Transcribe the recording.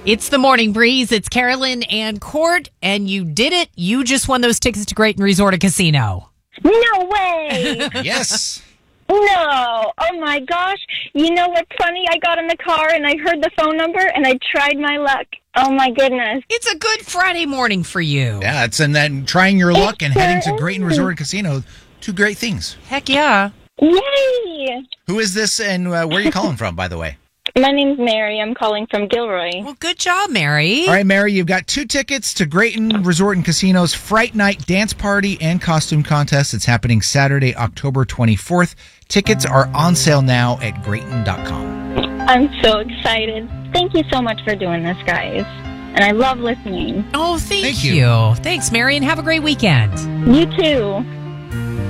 It's the Morning Breeze. It's Carolyn and Court, and you did it. You just won those tickets to Grayton Resort and Casino. No way! Yes. No. Oh, my gosh. You know what's funny? I got in the car, and I heard the phone number, and I tried my luck. Oh, my goodness. It's a good Friday morning for you. Yeah, and then trying your luck and heading to Grayton Resort and Casino. Two great things. Heck yeah. Yay! Who is this, and where are you calling from, by the way? My name's Mary. I'm calling from Gilroy. Well, good job, Mary. All right, Mary, you've got 2 tickets to Grayton Resort and Casino's Fright Night Dance Party and Costume Contest. It's happening Saturday, October 24th. Tickets are on sale now at Grayton.com. I'm so excited. Thank you so much for doing this, guys. And I love listening. Oh, thank you. Thanks, Mary, and have a great weekend. You too.